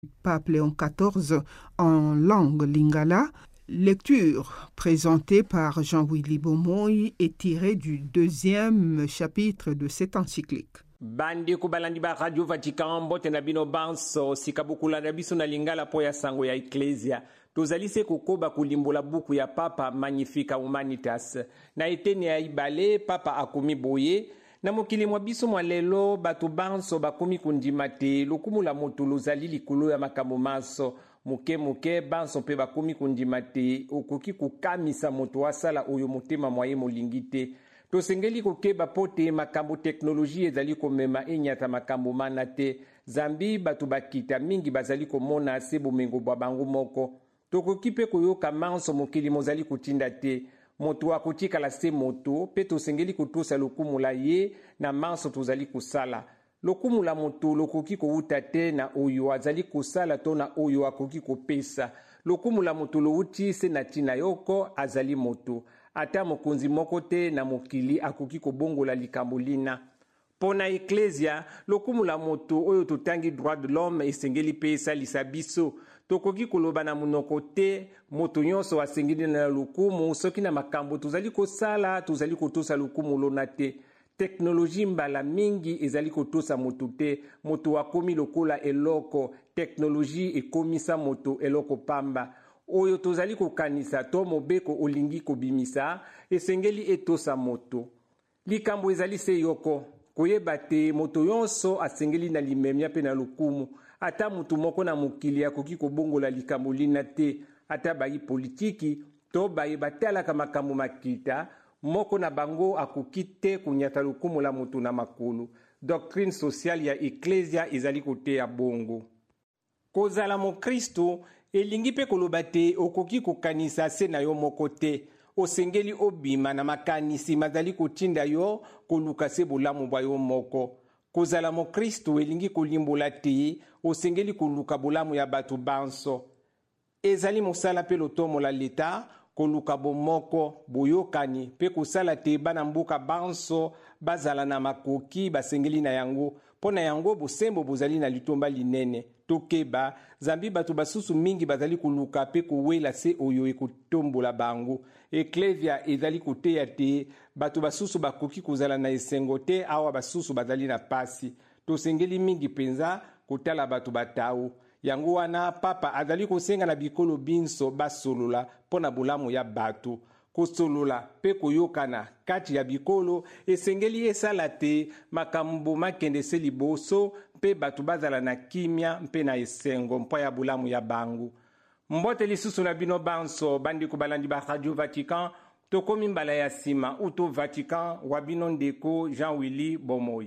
Pape Léon XIV en langue lingala. Lecture présentée par Jean-Willy Bomoy est tirée du 2e chapitre de cette encyclique. Bandi kubalandi ba Radio Vatican mbote na bino banso sikabukula na biso na lingala po ya sango ya Ecclesia. Tozalise kukoba kulimbola buku ya Papa Magnifica Humanitas. Na eteni ya ibale Papa akumi boye. Na mokili mwa biso mwa lelo batu banso bakumi kundimate lokumu la moto lozali likolo ya makambo maso. Muke banso pe bakumi kundimate okoki kukamisa moto asala oyo motema mwaye molingite. Tosengeli kokeba pote makambo teknoloji ezali komema enyata makambo manate. Zambi batu bakita mingi bazali komona ase bomengo bwa bango moko. Tokoki pe koyoka manso mokili mozali kutinda te. Moto akotika la se moto, pe tosengeli kutosa lokumu la ye na manso tozali kusala. Lokumu la moto lokoki kouta te na oyo azali kusala to na oyo akoki kopesa. Lokumu la moto louti se na tina yoko azali moto. Ata mokonzi moko te na mokili akoki kobongola likambo lina. Pona Ecclesia, lokumu la moto oyo totangi droit de l'homme esengeli pe esalisa biso. Tokoki koloba na munoko te, moto nyonso asengeli na lokumu, soki na makambo tozali kosala, tozali kotosa lokumu lona te. Teknoloji mbala mingi ezali kotosa moto te, moto akomi lokola eloko, teknoloji ekomisa moto eloko pamba. Oyo tozali kokanisa to mobeko olingi kobimisa, esengeli etosa moto. Likambo ezali se yoko, koyeba te moto yonso asengeli na limemia pe na lokumu. Ata mutu moko na mokili akoki kobongola likambo lina te, ata bayi politiki, to bayi batalaka makambo makita, moko na bango akoki te kunyata lokumu la moto na makulu. Doctrine sociale ya Ecclesia ezali kote ya bongo. Kozala mo Kristo, elingi pe koloba te okoki kokanisa se na yo moko te. Osengeli obima na makanisi mazali kotinda yo koluka se bolamu bwa yo moko. Kozala mo Kristo elingi kolimbola te osengeli koluka bolamu ya batu banso. Ezali mosala pe lotomo la leta koluka bomoko boyokani pe kosala te bana mboka banso bazala na makoki basengeli na yango. Pona yango bosembo bozali na litomba linene. Tokeba, zambi batu basusu mingi bazali kuluka pe kowela se oyo ekotombola bango. Ecclesia ezali koteya te, batu basusu bakoki kozala na esengo te awa basusu bazali na pasi. Tosengeli mingi penza kotala batu batau. Yango wana papa azali kosenga na bikolo binso basolola pona bolamu ya batu. Kosolola pe koyokana kati ya bikolo esengeli esala te makambo makende se liboso pe batu bazala na kimia mpe na esengo mpo ya bolamu ya bangu. Mbote lisusu na bino banso bandi kubalandi ba Radio Vatican tokomi mbala ya sima uto Vatican wa bino ndeko Jean-Willy Bomoy.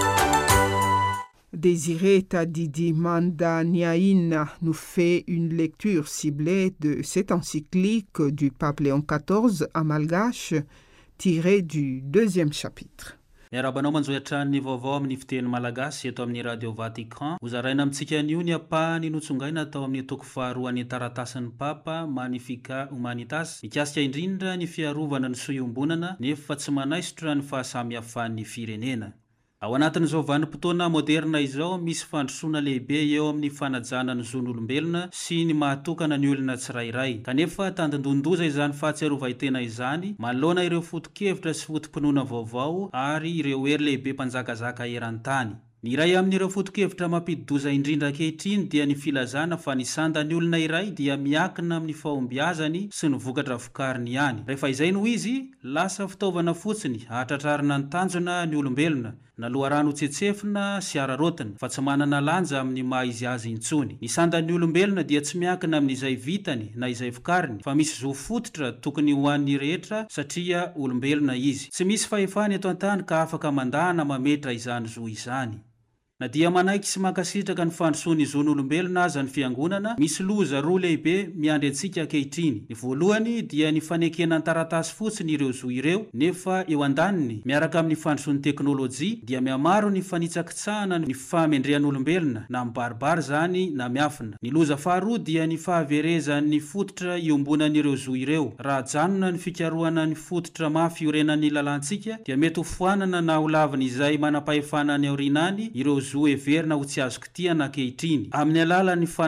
Désiré Tadidi Manda Niaïna nous fait une lecture ciblée de cette encyclique du Pape Léon XIV à malgache tirée du 2e chapitre. Miarabanao manjoatra ny vaovao amin'ny fiteny malagasy eto amin'ny Radio Vatican. Hozaraina amintsika anio ny apahany notsongaina atao amin'ny toko faharoan'ny taratasin'ny Papa Magnifica Humanitas. Mikasika indrindra ny fiarovana ny soiombonana nefa tsy manaisitra ny fahasamihafan'ny firenena. Ao anatin'izao vanim-potoana moderna izao misy fandrosoana lehibe eo amin'ny fanajana ny zon'olombelona sy ny mahatokana ny olona tsirairay. Kanefa tandindondoza izany fahatsiarovaitena izany manoloana ireo foto-kevitra sy fotom-pinoana vaovao ary ireo hery lehibe mpanjakazaka eran-tany. Ny iray amin'ireo foto-kevitra mampidoza indrindra ankehitriny dia ny filazana fa ny sandan'ny olona iray dia miakina amin'ny fahombiazany sy ny vokatra vokariny ihany. Rehefa izay no izy, lasa fitaovana fotsiny hatratrarina ny tanjona ny olombelona, na loharano tsetsefina sy ararotina, fa tsy manana lanja amin'ny maha-izy azy intsony. Ny sandan'ny olombelona dia tsy miakina amin'izay vitany na izay vokariny, fa misy zo fototra tokony ho an'ny rehetra satria olombelona izy. Tsy misy fahefany eto an-tany ka afaka mandahana mametra izany zo izany. Na dia manaiky sy mankasitraka ny fandrosoany zon'olombelona aza ny fiangonana, misy loza roa lehibe miandry antsika ankehitriny. Ny voalohany dia ny fanekena ny taratasy fotsiny ireo zo ireo, nefa eo andaniny miaraka amin'ny fandrosoan'ny teknôlôjia dia mihamaro ny fanitsakitsahana ny famendrehan'olombelona na mibaribary zany na miafina. Ny loza faharoa dia ny fahaverezan'ny fototra iombonan'ireo zo ireo. Raha janona ny fikarohana ny fototra mafy iorenan'ny lalantsika dia mety ho foanana na ho lavina izay manam-pahefana ny aorinany ireo zo everina ho tsy azoko tia na ankehitriny. Amin'ny alalan'ny